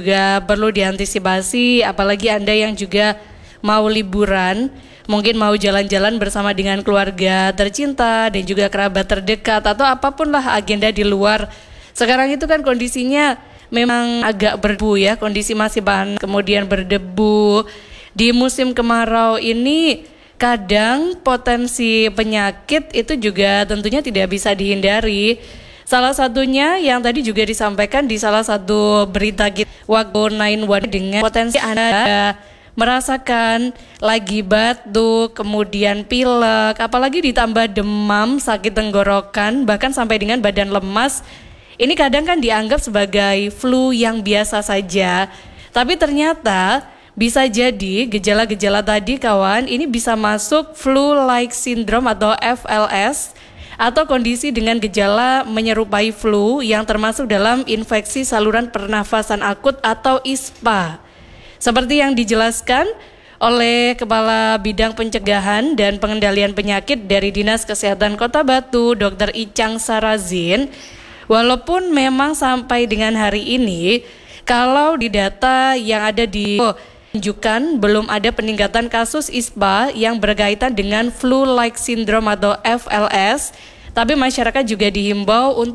juga perlu diantisipasi, apalagi Anda yang juga mau liburan, mungkin mau jalan-jalan bersama dengan keluarga tercinta dan juga kerabat terdekat atau apapun lah agenda di luar. Sekarang itu kan kondisinya memang agak berdebu ya, kondisi masih panas, kemudian berdebu. Di musim kemarau ini kadang potensi penyakit itu juga tentunya tidak bisa dihindari. Salah satunya yang tadi juga disampaikan di salah satu berita kita waktu 911 dengan potensi Anda merasakan lagi batuk, kemudian pilek, apalagi ditambah demam, sakit tenggorokan, bahkan sampai dengan badan lemas. Ini kadang kan dianggap sebagai flu yang biasa saja, tapi ternyata bisa jadi gejala-gejala tadi kawan, ini bisa masuk flu-like syndrome atau FLS, atau kondisi dengan gejala menyerupai flu yang termasuk dalam infeksi saluran pernafasan akut atau ISPA. Seperti yang dijelaskan oleh Kepala Bidang Pencegahan dan Pengendalian Penyakit dari Dinas Kesehatan Kota Batu, Dr. Icang Sarazin, walaupun memang sampai dengan hari ini, kalau di data yang ada di menunjukkan belum ada peningkatan kasus ISPA yang berkaitan dengan flu-like syndrome atau FLS, tapi masyarakat juga dihimbau untuk